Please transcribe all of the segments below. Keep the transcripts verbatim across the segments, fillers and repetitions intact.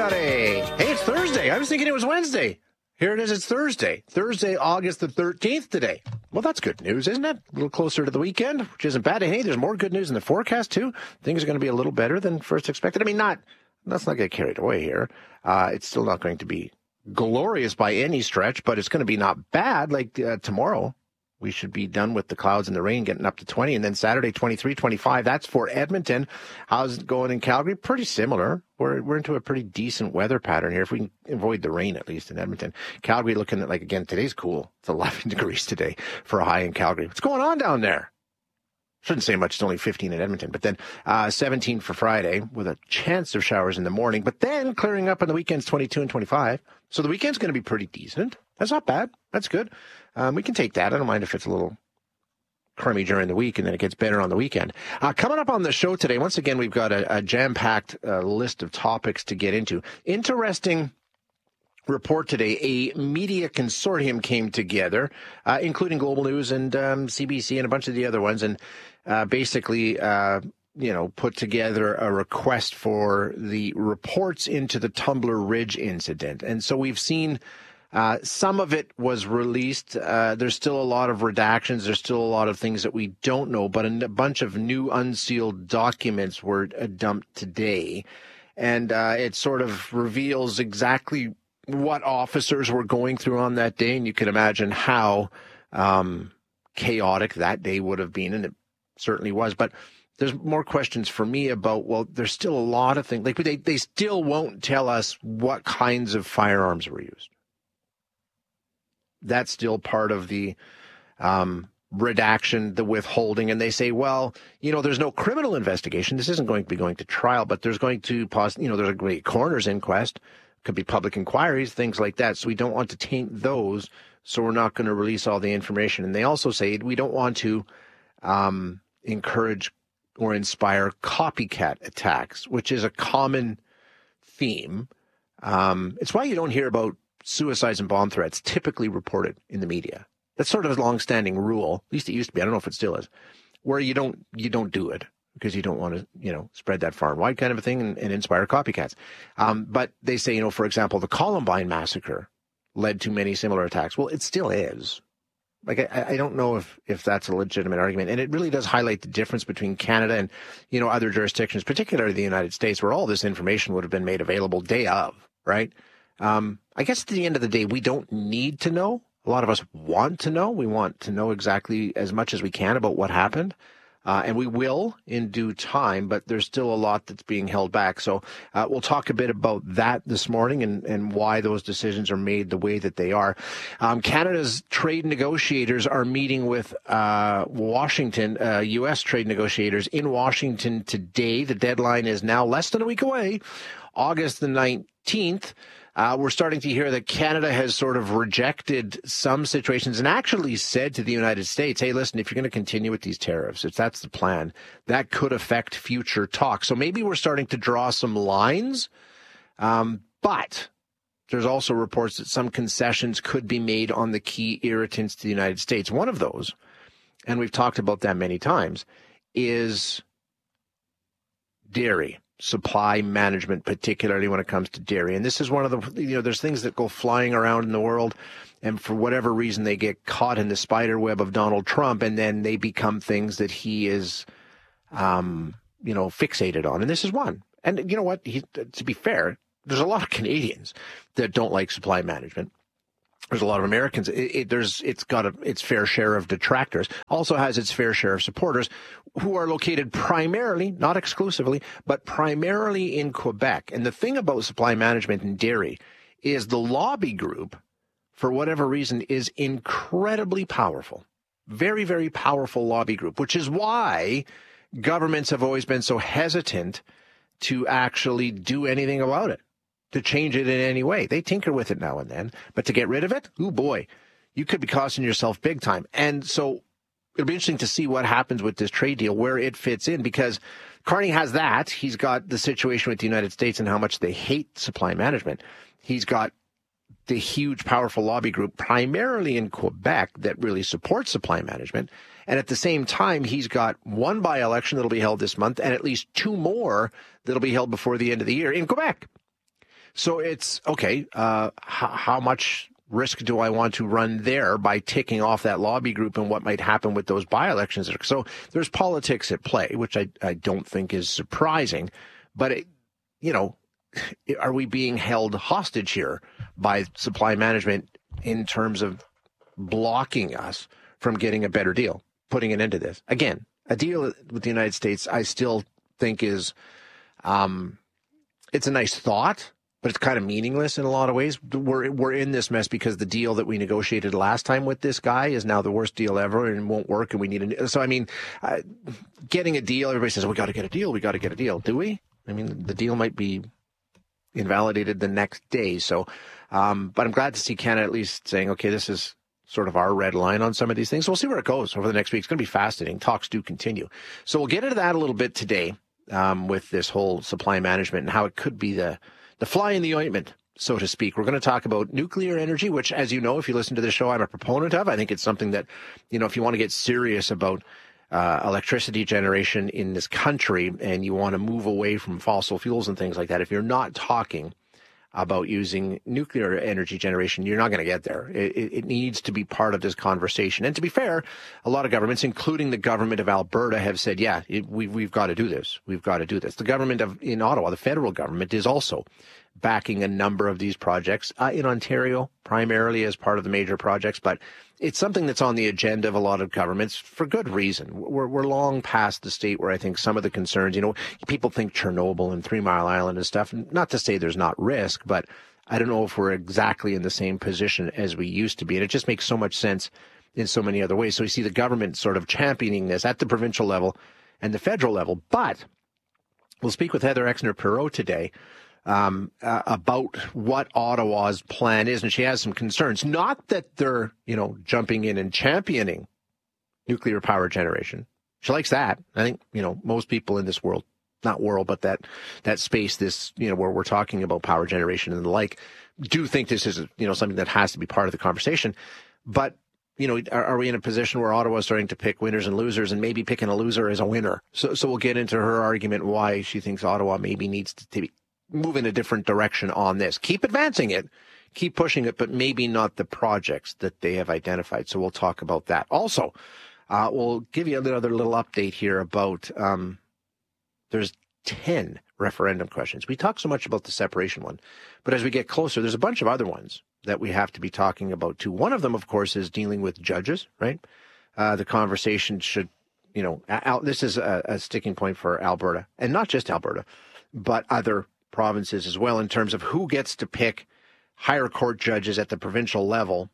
everybody. Hey, it's Thursday. I was thinking it was Wednesday. Here it is. It's Thursday. Thursday, August the thirteenth today. Well, that's good news, isn't it? A little closer to the weekend, which isn't bad. Hey, there's more good news in the forecast, too. Things are going to be a little better than first expected. I mean, not, let's not get carried away here. Uh, it's still not going to be glorious by any stretch, but it's going to be not bad. Like uh, tomorrow, we should be done with the clouds and the rain, getting up to twenty. And then Saturday, twenty-three, twenty-five. That's for Edmonton. How's it going in Calgary? Pretty similar. We're we're into a pretty decent weather pattern here, if we can avoid the rain, at least in Edmonton. Calgary looking at, like, again, today's cool. It's eleven degrees today for a high in Calgary. What's going on down there? Shouldn't say much. It's only fifteen in Edmonton. But then uh, seventeen for Friday with a chance of showers in the morning. But then clearing up on the weekends, twenty-two and twenty-five. So the weekend's going to be pretty decent. That's not bad. That's good. Um, we can take that. I don't mind if it's a little crummy during the week and then it gets better on the weekend. Uh, coming up on the show today, once again, we've got a, a jam-packed uh, list of topics to get into. Interesting report today. A media consortium came together, uh, including Global News and um, C B C and a bunch of the other ones, and uh, basically, uh, you know, put together a request for the reports into the Tumbler Ridge incident. And so we've seen Uh, some of it was released. Uh, there's still a lot of redactions. There's still a lot of things that we don't know, but a bunch of new unsealed documents were uh, dumped today. And uh, it sort of reveals exactly what officers were going through on that day. And you can imagine how um, chaotic that day would have been. And it certainly was. But there's more questions for me about, well, there's still a lot of things. Like they, they still won't tell us what kinds of firearms were used. That's still part of the um, redaction, the withholding. And they say, well, you know, there's no criminal investigation. This isn't going to be going to trial, but there's going to, pos- you know, there's a great coroner's inquest, could be public inquiries, things like that. So we don't want to taint those. So we're not going to release all the information. And they also say we don't want to um, encourage or inspire copycat attacks, which is a common theme. Um, it's why you don't hear about suicides and bomb threats typically reported in the media. That's sort of a long-standing rule. At least it used to be. I don't know if it still is, where you don't you don't do it because you don't want to, you know, spread that far and wide kind of a thing and, and inspire copycats. Um, but they say, you know, for example, the Columbine massacre led to many similar attacks. Well, it still is. Like, I, I don't know if, if that's a legitimate argument. And it really does highlight the difference between Canada and, you know, other jurisdictions, particularly the United States, where all this information would have been made available day of, right? Um, I guess at the end of the day, we don't need to know. A lot of us want to know. We want to know exactly as much as we can about what happened. Uh, and we will in due time, but there's still a lot that's being held back. So uh, we'll talk a bit about that this morning and, and why those decisions are made the way that they are. Um, Canada's trade negotiators are meeting with uh, Washington, uh, U S trade negotiators in Washington today. The deadline is now less than a week away, August the nineteenth. Uh, we're starting to hear that Canada has sort of rejected some situations and actually said to the United States, hey, listen, if you're going to continue with these tariffs, if that's the plan, that could affect future talks. So maybe we're starting to draw some lines, um, but there's also reports that some concessions could be made on the key irritants to the United States. One of those, and we've talked about that many times, is dairy. Supply management, particularly when it comes to dairy. And this is one of the, you know, there's things that go flying around in the world, and for whatever reason, they get caught in the spider web of Donald Trump, and then they become things that he is, um, you know, fixated on. And this is one. And you know what? He, to be fair, there's a lot of Canadians that don't like supply management. There's a lot of Americans. It, it, there's, it's got a, its fair share of detractors. Also has its fair share of supporters who are located primarily, not exclusively, but primarily in Quebec. And the thing about supply management and dairy is the lobby group, for whatever reason, is incredibly powerful. Very, very powerful lobby group, which is why governments have always been so hesitant to actually do anything about it, to change it in any way. They tinker with it now and then, but to get rid of it, oh boy, you could be costing yourself big time. And so it'll be interesting to see what happens with this trade deal, where it fits in, because Carney has that. He's got the situation with the United States and how much they hate supply management. He's got the huge, powerful lobby group, primarily in Quebec, that really supports supply management. And at the same time, he's got one by-election that'll be held this month and at least two more that'll be held before the end of the year in Quebec. So it's, okay, uh, how, how much risk do I want to run there by ticking off that lobby group and what might happen with those by-elections? So there's politics at play, which I, I don't think is surprising. But, it, you know, are we being held hostage here by supply management in terms of blocking us from getting a better deal, putting an end to this? Again, a deal with the United States, I still think is, um, it's a nice thought, but it's kind of meaningless in a lot of ways. We're we're in this mess because the deal that we negotiated last time with this guy is now the worst deal ever and won't work, and we need a. So I mean, uh, getting a deal. Everybody says, we got to get a deal. We got to get a deal. Do we? I mean, the deal might be invalidated the next day. So, um, but I'm glad to see Canada at least saying, okay, this is sort of our red line on some of these things. So we'll see where it goes over the next week. It's going to be fascinating. Talks do continue. So we'll get into that a little bit today um, with this whole supply management and how it could be the the fly in the ointment, so to speak. We're going to talk about nuclear energy, which, as you know, if you listen to the show, I'm a proponent of. I think it's something that, you know, if you want to get serious about uh, electricity generation in this country and you want to move away from fossil fuels and things like that, if you're not talking about using nuclear energy generation, you're not going to get there. It, it, it needs to be part of this conversation. And to be fair, a lot of governments, including the government of Alberta, have said, yeah, it, we, we've got to do this. We've got to do this. The government of in Ottawa, the federal government, is also backing a number of these projects uh, in Ontario, primarily as part of the major projects. But it's something that's on the agenda of a lot of governments for good reason. We're, we're long past the state where I think some of the concerns, you know, people think Chernobyl and Three Mile Island and stuff, not to say there's not risk, but I don't know if we're exactly in the same position as we used to be. And it just makes so much sense in so many other ways. So you see the government sort of championing this at the provincial level and the federal level. But we'll speak with Heather Exner-Perot today Um, uh, about what Ottawa's plan is, and she has some concerns. Not that they're, you know, jumping in and championing nuclear power generation. She likes that. I think, you know, most people in this world, not world, but that that space, this, you know, where we're talking about power generation and the like, do think this is, you know, something that has to be part of the conversation. But, you know, are, are we in a position where Ottawa's starting to pick winners and losers, and maybe picking a loser as a winner? So, so we'll get into her argument why she thinks Ottawa maybe needs to be move in a different direction on this. Keep advancing it, keep pushing it, but maybe not the projects that they have identified. So we'll talk about that. Also, uh, we'll give you another little update here about um, there's ten referendum questions. We talk so much about the separation one, but as we get closer, there's a bunch of other ones that we have to be talking about too. One of them, of course, is dealing with judges, right? Uh, the conversation should, you know, out, this is a, a sticking point for Alberta, and not just Alberta, but other provinces as well, in terms of who gets to pick higher court judges at the provincial level.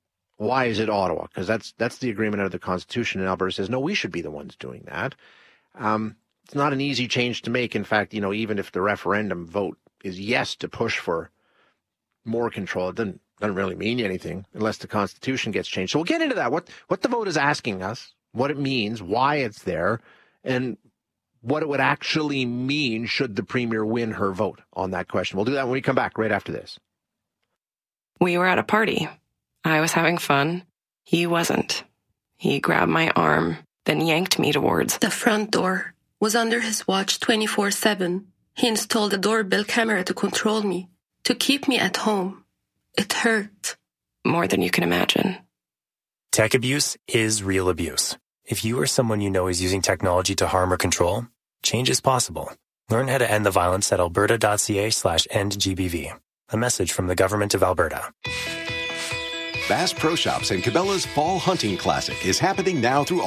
Why is it Ottawa? Because that's that's the agreement under the Constitution, and Alberta says, no, we should be the ones doing that. Um, it's not an easy change to make. In fact, you know, even if the referendum vote is yes to push for more control, it doesn't, doesn't really mean anything unless the Constitution gets changed. So we'll get into that, what what the vote is asking us, what it means, why it's there, and what it would actually mean should the Premier win her vote on that question. We'll do that when we come back right after this. We were at a party. I was having fun. He wasn't. He grabbed my arm, then yanked me towards the front door. Was under his watch twenty-four seven. He installed a doorbell camera to control me, to keep me at home. It hurt. More than you can imagine. Tech abuse is real abuse. If you or someone you know is using technology to harm or control, change is possible. Learn how to end the violence at alberta.ca slash endgbv. A message from the Government of Alberta. Bass Pro Shops and Cabela's Fall Hunting Classic is happening now through